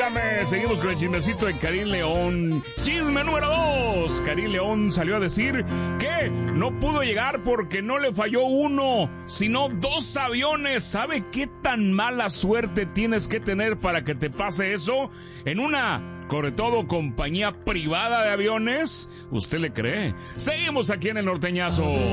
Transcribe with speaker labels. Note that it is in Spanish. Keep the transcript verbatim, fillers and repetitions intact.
Speaker 1: dígame. Seguimos con el chismecito de Karim León. Chisme número dos. Karim León salió a decir que no pudo llegar porque no le falló uno, sino dos aviones. ¿Sabe qué tan mala suerte tienes que tener para que te pase eso? En una, sobre todo, compañía privada de aviones. ¿Usted le cree? Seguimos aquí en el Norteñazo.